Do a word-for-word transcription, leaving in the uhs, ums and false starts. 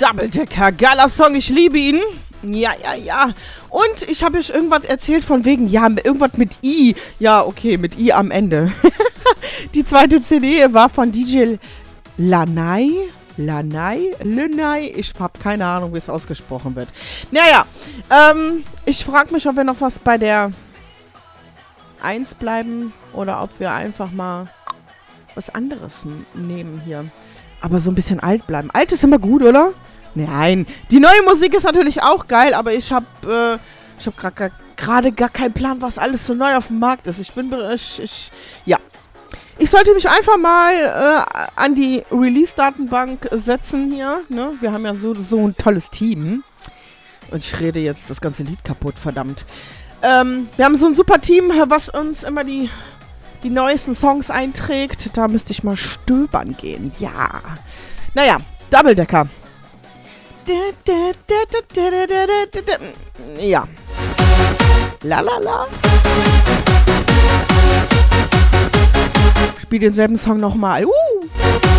Doubledecker, geiler Song, ich liebe ihn. Ja, ja, ja. Und ich habe euch irgendwas erzählt von wegen, ja, irgendwas mit I. Ja, okay, mit I am Ende. Die zweite C D war von D J Lanai. Lanai? Lanai? Ich habe keine Ahnung, wie es ausgesprochen wird. Naja, ähm, ich frage mich, ob wir noch was bei der eins bleiben oder ob wir einfach mal was anderes n- nehmen hier. Aber so ein bisschen alt bleiben. Alt ist immer gut, oder? Nein, die neue Musik ist natürlich auch geil, aber ich habe äh, ich habe gerade gar, gar keinen Plan, was alles so neu auf dem Markt ist. Ich bin, ich, ich, ja. Ich sollte mich einfach mal äh, an die Release-Datenbank setzen hier. Ne? Wir haben ja so, so ein tolles Team. Und ich rede jetzt das ganze Lied kaputt, verdammt. Ähm, wir haben so ein super Team, was uns immer die, die neuesten Songs einträgt. Da müsste ich mal stöbern gehen. Ja. Naja, Doubledecker. Ja. La la la. Spiel denselben Song nochmal. Uh.